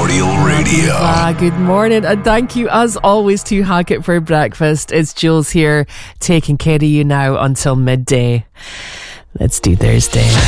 Cordial Radio. Good morning, and thank you as always to Hackett for breakfast. It's Jules here, taking care of you now until midday. Let's do Thursday.